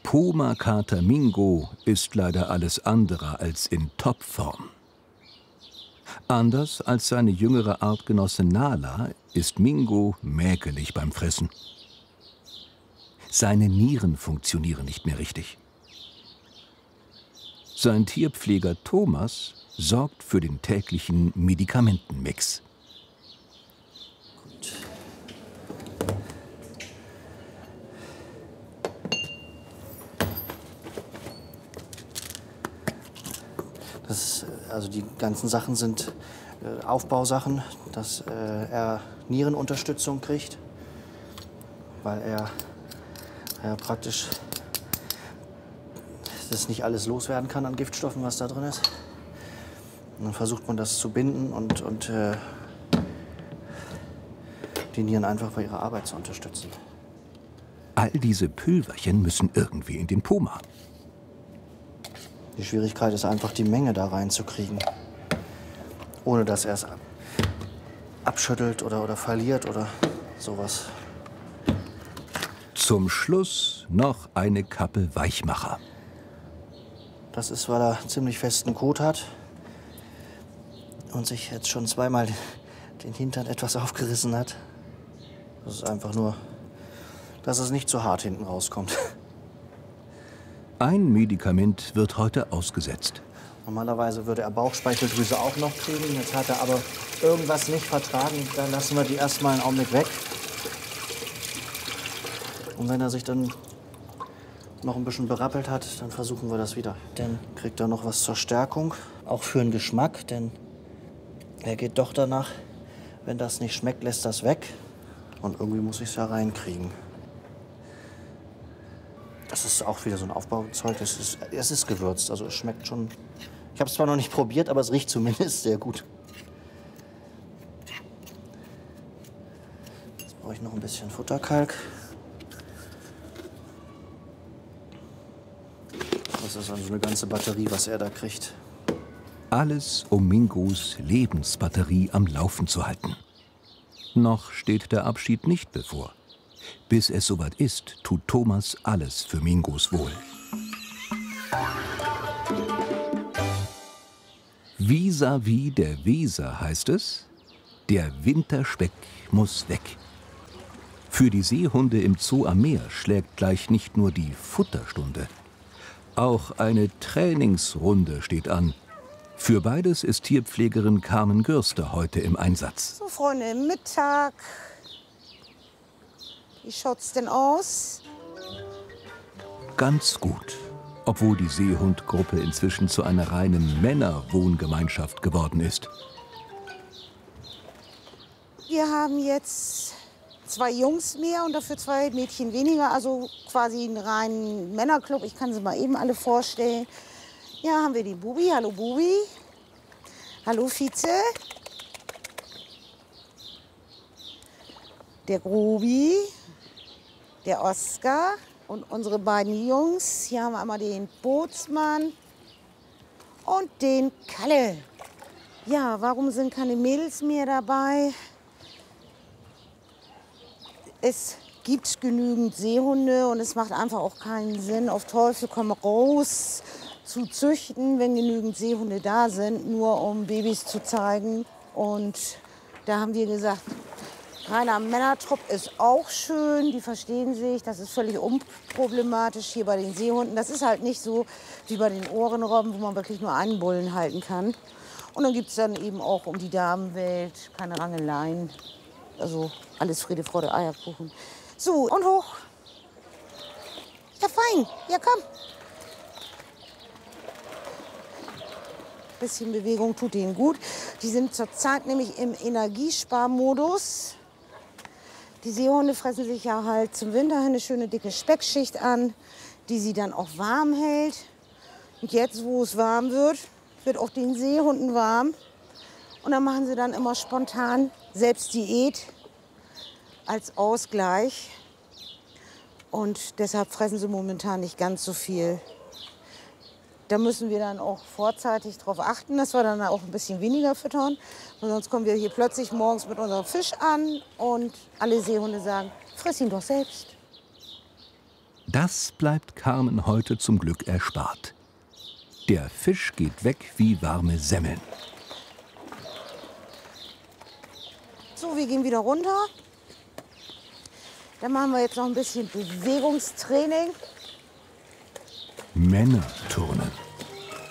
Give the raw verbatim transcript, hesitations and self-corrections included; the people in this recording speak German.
Puma-Kater Mingo ist leider alles andere als in Topform. Anders als seine jüngere Artgenosse Nala ist Mingo mäkelig beim Fressen. Seine Nieren funktionieren nicht mehr richtig. Sein Tierpfleger Thomas sorgt für den täglichen Medikamentenmix. Gut. Das, also die ganzen Sachen sind äh, Aufbausachen, dass äh, er Nierenunterstützung kriegt, weil er ja, praktisch das nicht alles loswerden kann an Giftstoffen, was da drin ist. Und dann versucht man das zu binden und, und äh, die Nieren einfach bei ihrer Arbeit zu unterstützen. All diese Pülverchen müssen irgendwie in den Puma. Die Schwierigkeit ist einfach, die Menge da reinzukriegen, ohne dass er es abschüttelt oder, oder verliert oder sowas. Zum Schluss noch eine Kappe Weichmacher. Das ist, weil er ziemlich festen Kot hat und sich jetzt schon zweimal den Hintern etwas aufgerissen hat. Das ist einfach nur, dass es nicht zu hart hinten rauskommt. Ein Medikament wird heute ausgesetzt. Normalerweise würde er Bauchspeicheldrüse auch noch kriegen. Jetzt hat er aber irgendwas nicht vertragen. Dann lassen wir die erstmal einen Augenblick weg. Und wenn er sich dann noch ein bisschen berappelt hat, dann versuchen wir das wieder. Dann kriegt er noch was zur Stärkung, auch für den Geschmack, denn er geht doch danach, wenn das nicht schmeckt, lässt das weg. Und irgendwie muss ich es ja reinkriegen. Das ist auch wieder so ein Aufbauzeug. Es ist, es ist gewürzt, also es schmeckt schon. Ich habe es zwar noch nicht probiert, aber es riecht zumindest sehr gut. Jetzt brauche ich noch ein bisschen Futterkalk. Das ist also eine ganze Batterie, was er da kriegt. Alles, um Mingos Lebensbatterie am Laufen zu halten. Noch steht der Abschied nicht bevor. Bis es soweit ist, tut Thomas alles für Mingos Wohl. Vis-à-vis der Weser heißt es, der Winterspeck muss weg. Für die Seehunde im Zoo am Meer schlägt gleich nicht nur die Futterstunde. Auch eine Trainingsrunde steht an. Für beides ist Tierpflegerin Carmen Gürster heute im Einsatz. So, Freunde, Mittag. Wie schaut's denn aus? Ganz gut, obwohl die Seehundgruppe inzwischen zu einer reinen Männerwohngemeinschaft geworden ist. Wir haben jetzt zwei Jungs mehr und dafür zwei Mädchen weniger. Also quasi einen reinen Männerclub. Ich kann sie mal eben alle vorstellen. Ja, haben wir die Bubi. Hallo Bubi. Hallo Vize. Der Grobi. Der Oskar und unsere beiden Jungs. Hier haben wir einmal den Bootsmann und den Kalle. Ja, warum sind keine Mädels mehr dabei? Es gibt genügend Seehunde und es macht einfach auch keinen Sinn, auf Teufel komm raus zu züchten, wenn genügend Seehunde da sind, nur um Babys zu zeigen. Und da haben wir gesagt, reiner Männertrupp ist auch schön, die verstehen sich, das ist völlig unproblematisch hier bei den Seehunden. Das ist halt nicht so wie bei den Ohrenrobben, wo man wirklich nur einen Bullen halten kann. Und dann gibt es dann eben auch um die Damenwelt keine Rangeleien. Also alles Friede, Freude, Eierkuchen. So, und hoch. Ja, fein. Ja, komm. Bisschen Bewegung tut denen gut. Die sind zurzeit nämlich im Energiesparmodus. Die Seehunde fressen sich ja halt zum Winter eine schöne dicke Speckschicht an, die sie dann auch warm hält. Und jetzt, wo es warm wird, wird auch den Seehunden warm. Und dann machen sie dann immer spontan selbst Diät als Ausgleich. Und deshalb fressen sie momentan nicht ganz so viel. Da müssen wir dann auch vorzeitig darauf achten, dass wir dann auch ein bisschen weniger füttern. Weil sonst kommen wir hier plötzlich morgens mit unserem Fisch an und alle Seehunde sagen, friss ihn doch selbst. Das bleibt Carmen heute zum Glück erspart. Der Fisch geht weg wie warme Semmeln. So, wir gehen wieder runter. Dann machen wir jetzt noch ein bisschen Bewegungstraining. Männerturnen.